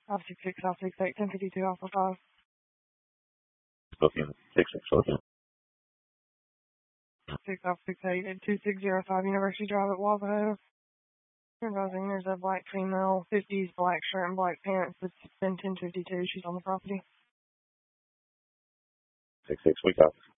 Off 66, off 68, 1052, Alpha 5. Booking 66, looking. 6 off 68 at 2605 University Drive at Wabaho. Advising there's a black female, 50s, black shirt and black pants. It's been 1052. She's on the property. 66, we copy.